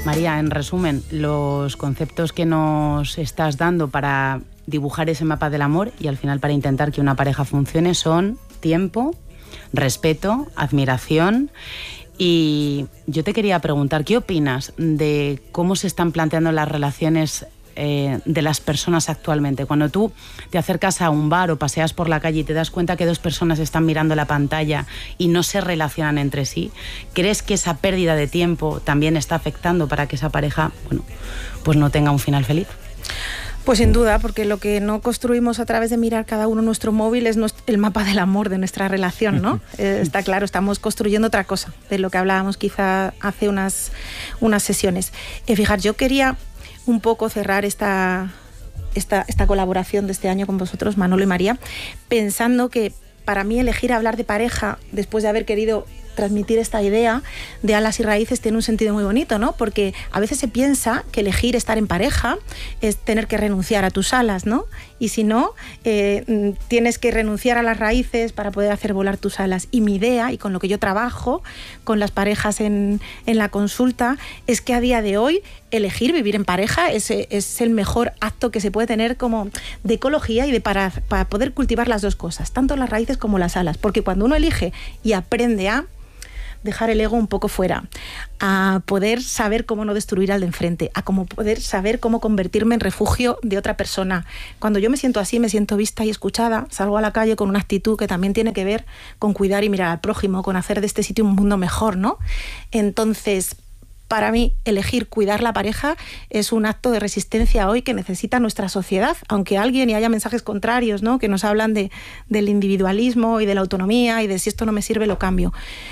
María, en resumen, los conceptos que nos estás dando para dibujar ese mapa del amor y al final para intentar que una pareja funcione son tiempo, respeto, admiración. Y yo te quería preguntar, ¿qué opinas de cómo se están planteando las relaciones de las personas actualmente? Cuando tú te acercas a un bar o paseas por la calle y te das cuenta que dos personas están mirando la pantalla y no se relacionan entre sí, ¿crees que esa pérdida de tiempo también está afectando para que esa pareja, bueno, pues no tenga un final feliz? Pues sin duda, porque lo que no construimos a través de mirar cada uno nuestro móvil es el mapa del amor de nuestra relación, ¿no? Está claro, estamos construyendo otra cosa, de lo que hablábamos quizá hace unas sesiones. Fijar, yo quería un poco cerrar esta colaboración de este año con vosotros, Manolo y María, pensando que para mí elegir hablar de pareja, después de haber querido transmitir esta idea de alas y raíces, tiene un sentido muy bonito, ¿no? Porque a veces se piensa que elegir estar en pareja es tener que renunciar a tus alas, ¿no? Y si no, tienes que renunciar a las raíces para poder hacer volar tus alas. Y mi idea, y con lo que yo trabajo con las parejas en la consulta, es que a día de hoy elegir vivir en pareja es el mejor acto que se puede tener como de ecología y para poder cultivar las dos cosas, tanto las raíces como las alas. Porque cuando uno elige y aprende a dejar el ego un poco fuera, a poder saber cómo no destruir al de enfrente, a cómo poder saber cómo convertirme en refugio de otra persona. Cuando yo me siento así, me siento vista y escuchada, salgo a la calle con una actitud que también tiene que ver con cuidar y mirar al prójimo, con hacer de este sitio un mundo mejor, ¿no? Entonces, para mí, elegir cuidar la pareja es un acto de resistencia hoy que necesita nuestra sociedad, aunque alguien y haya mensajes contrarios, ¿no?, que nos hablan del individualismo y de la autonomía y de si esto no me sirve, lo cambio.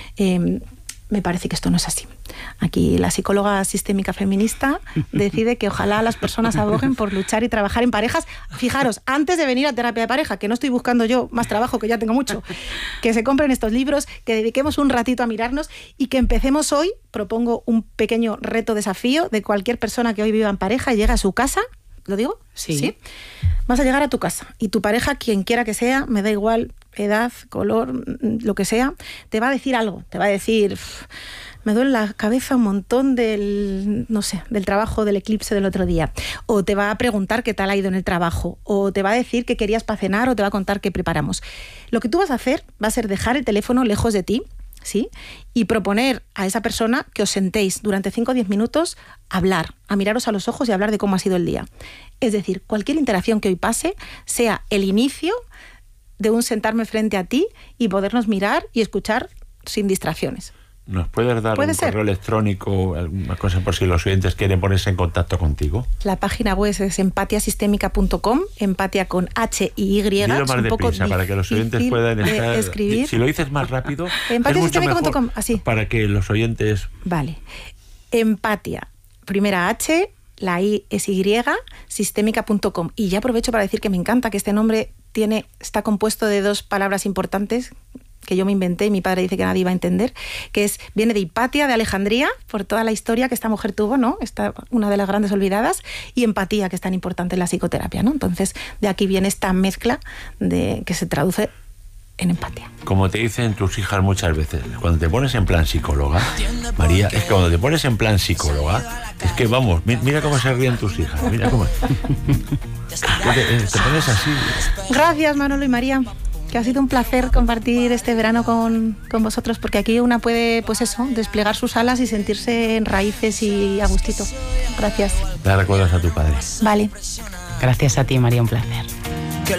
Me parece que esto no es así. Aquí la psicóloga sistémica feminista decide que ojalá las personas aboguen por luchar y trabajar en parejas. Fijaros, antes de venir a terapia de pareja, que no estoy buscando yo más trabajo, que ya tengo mucho, que se compren estos libros, que dediquemos un ratito a mirarnos y que empecemos hoy. Propongo un pequeño reto, desafío de cualquier persona que hoy viva en pareja y llegue a su casa. ¿Lo digo? Sí. Vas a llegar a tu casa y tu pareja, quien quiera que sea, me da igual, edad, color, lo que sea, te va a decir algo. Te va a decir, me duele la cabeza un montón del trabajo, del eclipse del otro día. O te va a preguntar qué tal ha ido en el trabajo. O te va a decir qué querías para cenar o te va a contar qué preparamos. Lo que tú vas a hacer va a ser dejar el teléfono lejos de ti, ¿sí? Y proponer a esa persona que os sentéis durante 5 o 10 minutos a hablar, a miraros a los ojos y a hablar de cómo ha sido el día. Es decir, cualquier interacción que hoy pase sea el inicio de un sentarme frente a ti y podernos mirar y escuchar sin distracciones. ¿Nos puedes dar un correo electrónico, alguna cosa por si los oyentes quieren ponerse en contacto contigo? La página web es empatiasistémica.com, empatia con H y Y. Dilo más deprisa para que los oyentes puedan escribir. Si lo dices más rápido, empatiasistémica.com, así. Para que los oyentes... Vale. Empatia, primera H, la I es Y, sistémica.com. Y ya aprovecho para decir que me encanta que este nombre está compuesto de 2 palabras importantes que yo me inventé y mi padre dice que nadie iba a entender, que viene de Hipatia, de Alejandría, por toda la historia que esta mujer tuvo, ¿no? Una de las grandes olvidadas, y empatía, que es tan importante en la psicoterapia, ¿no? Entonces, de aquí viene esta mezcla que se traduce en empatía. Como te dicen tus hijas muchas veces, cuando te pones en plan psicóloga, María, es que cuando te pones en plan psicóloga, es que vamos, mira cómo se ríen tus hijas, mira cómo... te pones así. Gracias, Manolo y María. Que ha sido un placer compartir este verano con vosotros, porque aquí una puede, pues eso, desplegar sus alas y sentirse en raíces y a gustito. Gracias. Le recuerdas a tu padre. Vale. Gracias a ti, María, un placer.